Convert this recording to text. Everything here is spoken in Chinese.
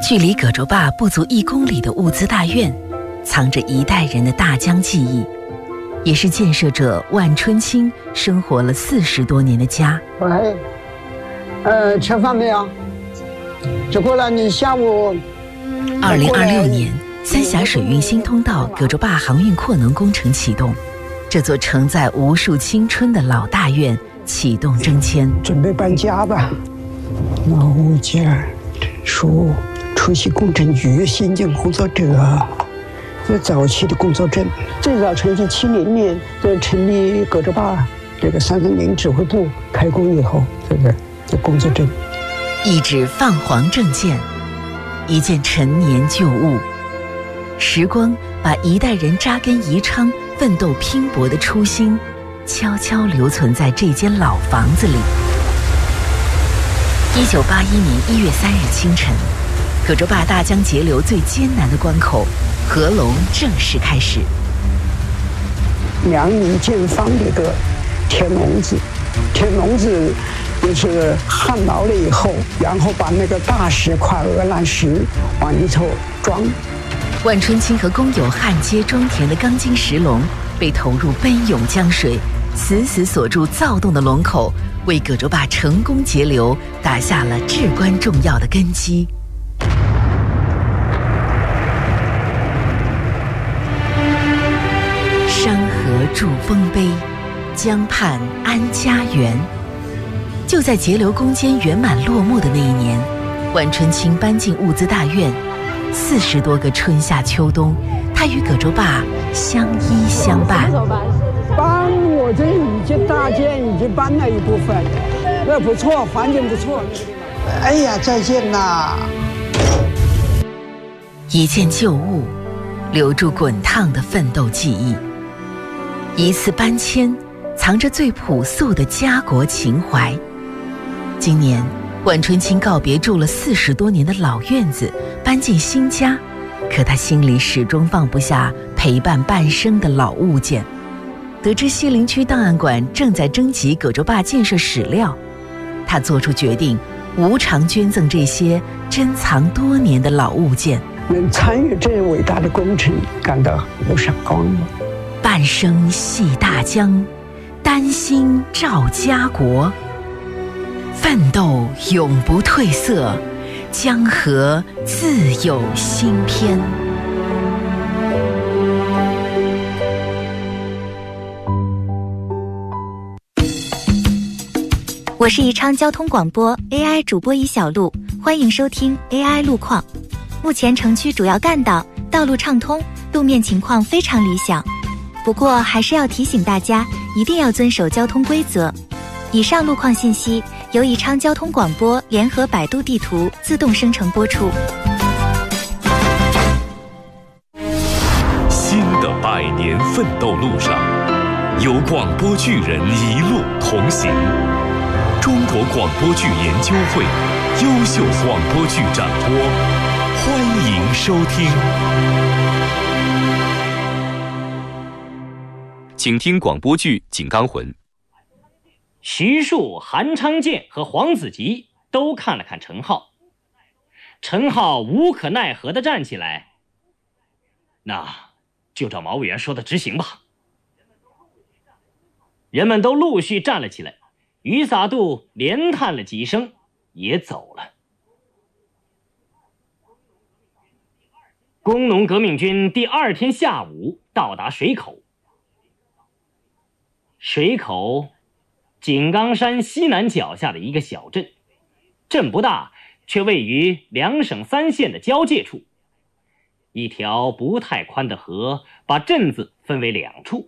距离葛洲坝不足1公里的物资大院，藏着一代人的大江记忆，也是建设者万春青生活了40多年的家。 喂，吃饭没有？吃过了，你下午。 2026年，三峡水运新通道葛洲坝航运扩能工程启动，这座承载无数青春的老大院启动征迁， 准备搬家吧。老物件属出席工程局新建工作者，这早期的工作证，最早成立70年，这成立葛洲坝这个330指挥部开工以后，这工作证， 一纸泛黄证件，一件陈年旧物，时光把一代人扎根宜昌、奋斗拼搏的初心，悄悄留存在这间老房子里。1981年1月3日清晨，葛洲坝大江截流最艰难的关口——合龙正式开始。 2米见方的一个铁笼子，铁笼子就是焊牢了以后，然后把那个大石块、鹅卵石往里头装。 万春青和工友焊接装填的钢筋石笼，被投入奔涌江水，死死锁住躁动的龙口，为葛洲坝成功截流打下了至关重要的根基。山河筑丰碑，江畔安家园。就在截流攻坚圆满落幕的那一年，万春青搬进物资大院，40多个春夏秋冬，他与葛洲坝相依相伴。 搬我这已经大件已经搬了一部分，那不错，环境不错。哎呀，再见啦！ 一件旧物，留住滚烫的奋斗记忆；一次搬迁，藏着最朴素的家国情怀。今年，万春青告别住了40多年的老院子，搬进新家，可他心里始终放不下陪伴半生的老物件。得知西陵区档案馆正在征集葛洲坝建设史料，他做出决定，无偿捐赠这些珍藏多年的老物件。 能参与这伟大的工程，感到无上光荣。 半生系大江，丹心照家国。奋斗永不褪色，江河自有新篇。 我是宜昌交通广播 AI 主播宜小璐，欢迎收听 AI 路况。目前城区主要干道道路畅通，路面情况非常理想。不过还是要提醒大家，一定要遵守交通规则。以上路况信息由宜昌交通广播联合百度地图自动生成播出。 新的100年奋斗路上，有广播剧人一路同行。中国广播剧研究会优秀广播剧展播，欢迎收听。请听广播剧《井冈魂》。 徐庶、韩昌建和黄子吉都看了看陈浩，陈浩无可奈何地站起来：“那就照毛委员说的执行吧。”人们都陆续站了起来，于撒杜连叹了几声，也走了。工农革命军第2天下午到达水口。水口，井冈山西南脚下的一个小镇，镇不大，却位于2省3县的交界处。一条不太宽的河把镇子分为2处，